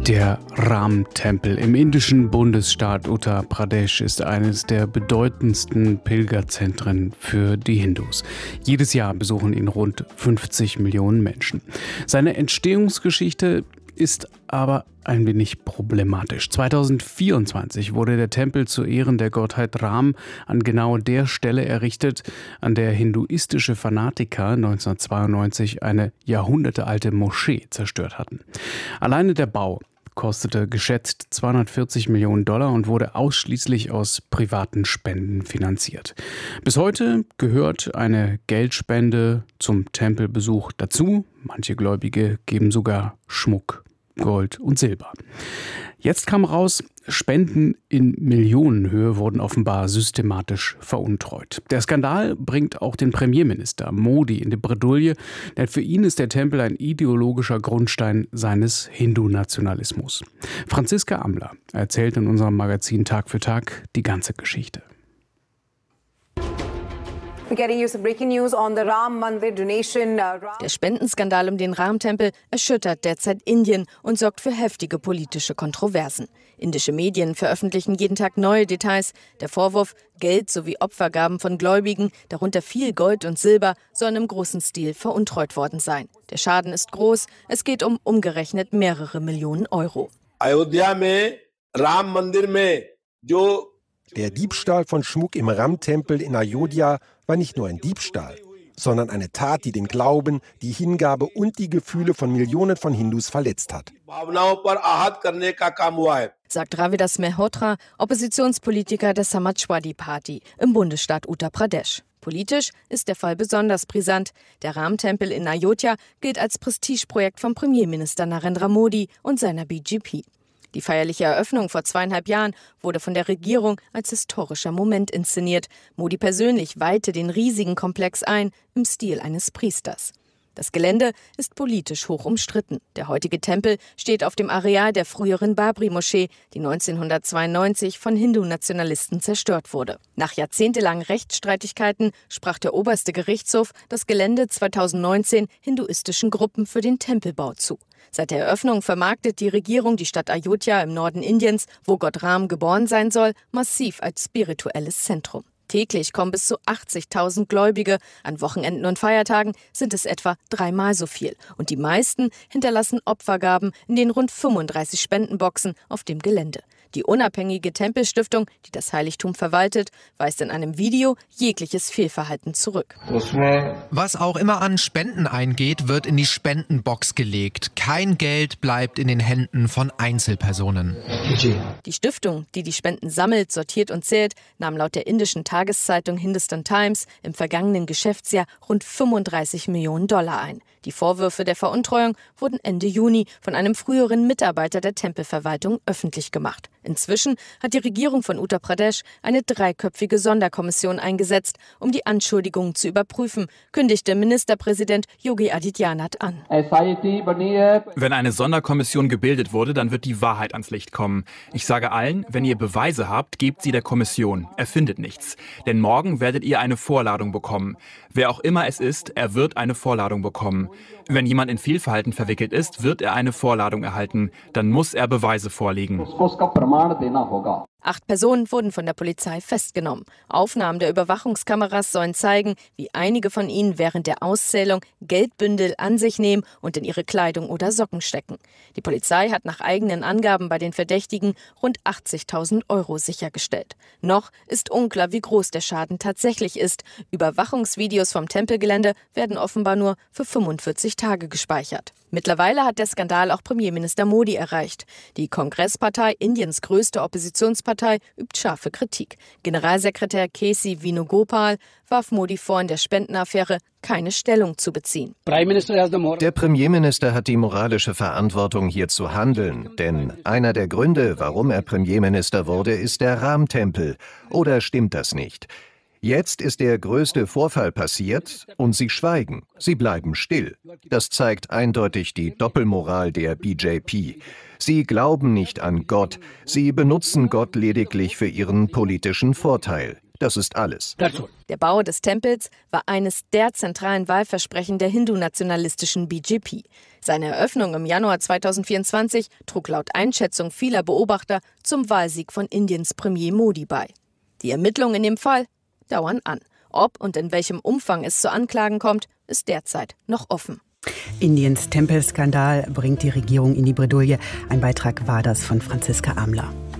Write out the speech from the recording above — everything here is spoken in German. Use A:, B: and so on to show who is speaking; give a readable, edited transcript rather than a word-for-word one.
A: Der Ram-Tempel im indischen Bundesstaat Uttar Pradesh ist eines der bedeutendsten Pilgerzentren für die Hindus. Jedes Jahr besuchen ihn rund 50 Millionen Menschen. Seine Entstehungsgeschichte ist aber ein wenig problematisch. 2024 wurde der Tempel zu Ehren der Gottheit Ram an genau der Stelle errichtet, an der hinduistische Fanatiker 1992 eine jahrhundertealte Moschee zerstört hatten. Alleine der Bau kostete geschätzt $240 Millionen und wurde ausschließlich aus privaten Spenden finanziert. Bis heute gehört eine Geldspende zum Tempelbesuch dazu. Manche Gläubige geben sogar Schmuck, Gold und Silber. Jetzt kam raus, Spenden in Millionenhöhe wurden offenbar systematisch veruntreut. Der Skandal bringt auch den Premierminister Modi in die Bredouille, denn für ihn ist der Tempel ein ideologischer Grundstein seines Hindu-Nationalismus. Franziska Amler erzählt in unserem Magazin Tag für Tag die ganze Geschichte.
B: Der Spendenskandal um den Ram-Tempel erschüttert derzeit Indien und sorgt für heftige politische Kontroversen. Indische Medien veröffentlichen jeden Tag neue Details. Der Vorwurf, Geld sowie Opfergaben von Gläubigen, darunter viel Gold und Silber, sollen im großen Stil veruntreut worden sein. Der Schaden ist groß. Es geht um umgerechnet mehrere Millionen Euro.
C: Der Diebstahl von Schmuck im Ram-Tempel in Ayodhya war nicht nur ein Diebstahl, sondern eine Tat, die den Glauben, die Hingabe und die Gefühle von Millionen von Hindus verletzt hat.
B: Sagt Ravidas Mehrotra, Oppositionspolitiker der Samajwadi Party im Bundesstaat Uttar Pradesh. Politisch ist der Fall besonders brisant. Der Ram-Tempel in Ayodhya gilt als Prestigeprojekt von Premierminister Narendra Modi und seiner BJP. Die feierliche Eröffnung vor 2,5 Jahren wurde von der Regierung als historischer Moment inszeniert. Modi persönlich weihte den riesigen Komplex ein, im Stil eines Priesters. Das Gelände ist politisch hoch umstritten. Der heutige Tempel steht auf dem Areal der früheren Babri-Moschee, die 1992 von Hindu-Nationalisten zerstört wurde. Nach jahrzehntelangen Rechtsstreitigkeiten sprach der oberste Gerichtshof das Gelände 2019 hinduistischen Gruppen für den Tempelbau zu. Seit der Eröffnung vermarktet die Regierung die Stadt Ayodhya im Norden Indiens, wo Gott Ram geboren sein soll, massiv als spirituelles Zentrum. Täglich kommen bis zu 80.000 Gläubige. An Wochenenden und Feiertagen sind es etwa 3-mal so viel. Und die meisten hinterlassen Opfergaben in den rund 35 Spendenboxen auf dem Gelände. Die unabhängige Tempelstiftung, die das Heiligtum verwaltet, weist in einem Video jegliches Fehlverhalten zurück.
D: Was auch immer an Spenden eingeht, wird in die Spendenbox gelegt. Kein Geld bleibt in den Händen von Einzelpersonen.
B: Die Stiftung, die die Spenden sammelt, sortiert und zählt, nahm laut der indischen Tageszeitung Hindustan Times im vergangenen Geschäftsjahr rund $35 Millionen ein. Die Vorwürfe der Veruntreuung wurden Ende Juni von einem früheren Mitarbeiter der Tempelverwaltung öffentlich gemacht. Inzwischen hat die Regierung von Uttar Pradesh eine 3-köpfige Sonderkommission eingesetzt, um die Anschuldigungen zu überprüfen, kündigte Ministerpräsident Yogi Adityanath an.
E: Wenn eine Sonderkommission gebildet wurde, dann wird die Wahrheit ans Licht kommen. Ich sage allen, wenn ihr Beweise habt, gebt sie der Kommission. Erfindet nichts. Denn morgen werdet ihr eine Vorladung bekommen. Wer auch immer es ist, er wird eine Vorladung bekommen. Wenn jemand in Fehlverhalten verwickelt ist, wird er eine Vorladung erhalten. Dann muss er Beweise vorlegen.
B: 8 Personen wurden von der Polizei festgenommen. Aufnahmen der Überwachungskameras sollen zeigen, wie einige von ihnen während der Auszählung Geldbündel an sich nehmen und in ihre Kleidung oder Socken stecken. Die Polizei hat nach eigenen Angaben bei den Verdächtigen rund 80.000 Euro sichergestellt. Noch ist unklar, wie groß der Schaden tatsächlich ist. Überwachungsvideos vom Tempelgelände werden offenbar nur für 45 Tage gespeichert. Mittlerweile hat der Skandal auch Premierminister Modi erreicht. Die Kongresspartei, Indiens größte Oppositionspartei, übt scharfe Kritik. Generalsekretär K.C. Venugopal warf Modi vor, in der Spendenaffäre keine Stellung zu beziehen.
F: Der Premierminister hat die moralische Verantwortung, hier zu handeln. Denn einer der Gründe, warum er Premierminister wurde, ist der Ram-Tempel. Oder stimmt das nicht? Jetzt ist der größte Vorfall passiert und sie schweigen. Sie bleiben still. Das zeigt eindeutig die Doppelmoral der BJP. Sie glauben nicht an Gott. Sie benutzen Gott lediglich für ihren politischen Vorteil. Das ist alles.
B: Der Bau des Tempels war eines der zentralen Wahlversprechen der hindu-nationalistischen BJP. Seine Eröffnung im Januar 2024 trug laut Einschätzung vieler Beobachter zum Wahlsieg von Indiens Premier Modi bei. Die Ermittlungen in dem Fall dauern an. Ob und in welchem Umfang es zu Anklagen kommt, ist derzeit noch offen.
G: Indiens Tempelskandal bringt die Regierung in die Bredouille. Ein Beitrag war das von Franziska Amler.